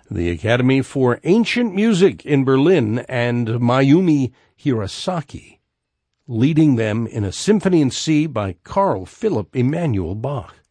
the Academy for Ancient Music in Berlin, and Mayumi Hirasaki, leading them in a Symphony in C by Carl Philipp Emanuel Bach.